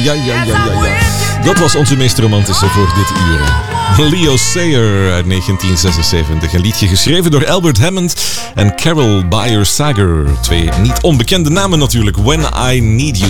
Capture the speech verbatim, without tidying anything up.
ja, ja, ja, ja, ja. Dat was onze meest romantische voor dit uur. Leo Sayer uit negentien zesenzeventig. Een liedje geschreven door Albert Hammond en Carol Bayer Sager. Twee niet onbekende namen natuurlijk. When I Need You.